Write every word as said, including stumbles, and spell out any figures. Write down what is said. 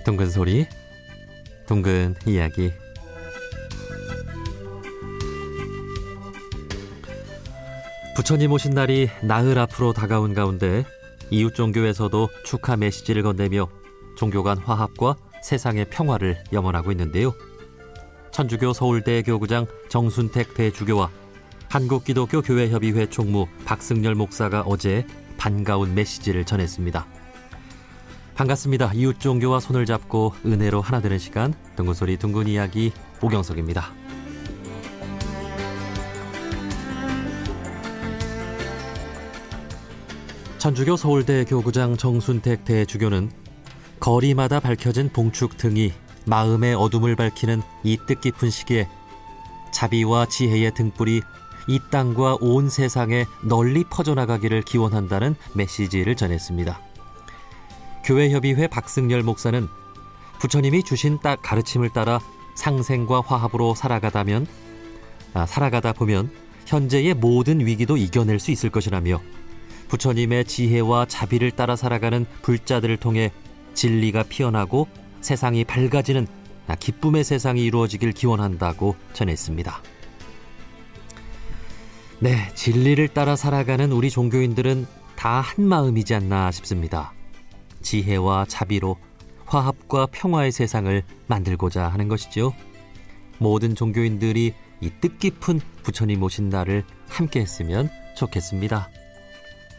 둥근 소리, 둥근 이야기. 부처님 오신 날이 나흘 앞으로 다가온 가운데 이웃 종교에서도 축하 메시지를 건네며 종교 간 화합과 세상의 평화를 염원하고 있는데요. 천주교 서울대 교구장 정순택 대주교와 한국기독교교회협의회 총무 박승열 목사가 어제 반가운 메시지를 전했습니다. 반갑습니다. 이웃 종교와 손을 잡고 은혜로 하나 되는 시간, 둥근 소리 둥근 이야기, 오경석입니다. 천주교 서울대 교구장 정순택 대주교는 거리마다 밝혀진 봉축등이 마음의 어둠을 밝히는 이 뜻깊은 시기에 자비와 지혜의 등불이 이 땅과 온 세상에 널리 퍼져나가기를 기원한다는 메시지를 전했습니다. 교회협의회 박승열 목사는 부처님이 주신 딱 가르침을 따라 상생과 화합으로 살아가다면, 아, 살아가다 보면 현재의 모든 위기도 이겨낼 수 있을 것이라며 부처님의 지혜와 자비를 따라 살아가는 불자들을 통해 진리가 피어나고 세상이 밝아지는 기쁨의 세상이 이루어지길 기원한다고 전했습니다. 네, 진리를 따라 살아가는 우리 종교인들은 다 한 마음이지 않나 싶습니다. 지혜와 자비로 화합과 평화의 세상을 만들고자 하는 것이죠. 모든 종교인들이 이 뜻깊은 부처님 오신 날을 함께 했으면 좋겠습니다.